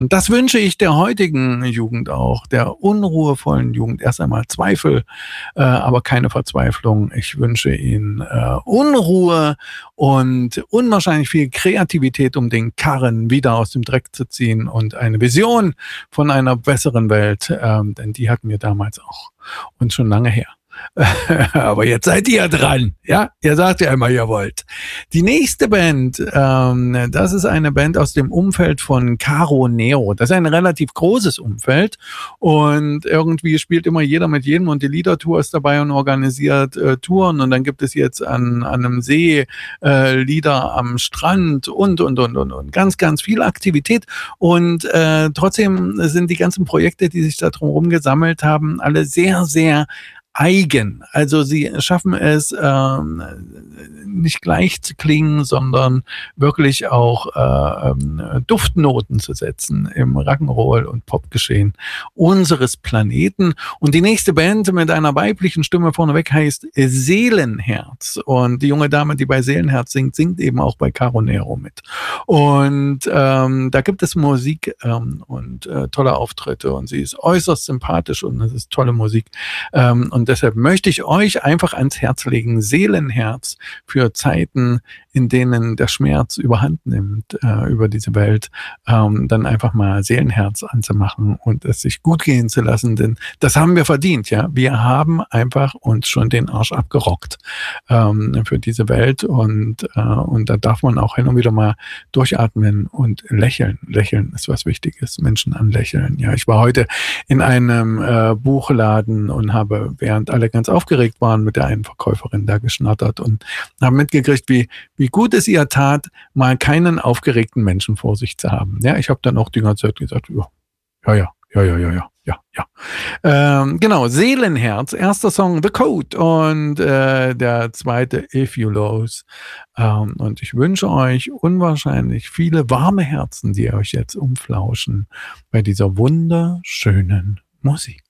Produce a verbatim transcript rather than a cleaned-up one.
Und das wünsche ich der heutigen Jugend auch, der unruhevollen Jugend. Erst einmal Zweifel, äh, aber keine Verzweiflung. Ich wünsche ihnen äh, Unruhe und unwahrscheinlich viel Kreativität, um den Karren wieder aus dem Dreck zu ziehen und eine Vision von einer besseren Welt, ähm, denn die hatten wir damals auch und schon lange her. Aber jetzt seid ihr dran, ja? Ihr sagt ja immer, ihr wollt. Die nächste Band, ähm, das ist eine Band aus dem Umfeld von Caro Nero. Das ist ein relativ großes Umfeld und irgendwie spielt immer jeder mit jedem und die Liedertour ist dabei und organisiert äh, Touren und dann gibt es jetzt an, an einem See äh, Lieder am Strand und, und, und, und, und. Ganz, ganz viel Aktivität und äh, trotzdem sind die ganzen Projekte, die sich da drumherum gesammelt haben, alle sehr, sehr eigen. Also sie schaffen es, ähm, nicht gleich zu klingen, sondern wirklich auch äh, ähm, Duftnoten zu setzen im Rock'n'Roll und Popgeschehen unseres Planeten. Und die nächste Band mit einer weiblichen Stimme vorneweg heißt Seelenherz. Und die junge Dame, die bei Seelenherz singt, singt eben auch bei Caro Nero mit. Und ähm, da gibt es Musik ähm, und äh, tolle Auftritte und sie ist äußerst sympathisch und es ist tolle Musik. Ähm, und deshalb möchte ich euch einfach ans Herz legen, Seelenherz für Zeiten, in denen der Schmerz überhand nimmt äh, über diese Welt, ähm, dann einfach mal Seelenherz anzumachen und es sich gut gehen zu lassen, denn das haben wir verdient, ja. Wir haben einfach uns schon den Arsch abgerockt ähm, für diese Welt und, äh, und da darf man auch hin und wieder mal durchatmen und lächeln. Lächeln ist was Wichtiges, Menschen anlächeln. Ja, ich war heute in einem äh, Buchladen und habe, während alle ganz aufgeregt waren, mit der einen Verkäuferin da geschnattert und habe mitgekriegt, wie wie gut es ihr tat, mal keinen aufgeregten Menschen vor sich zu haben. Ja, ich habe dann auch die ganze Zeit gesagt, ja, ja, ja, ja, ja, ja, ja, ja. Ähm, genau, Seelenherz, erster Song The Code und äh, der zweite If You Lose. Ähm, und ich wünsche euch unwahrscheinlich viele warme Herzen, die euch jetzt umflauschen bei dieser wunderschönen Musik.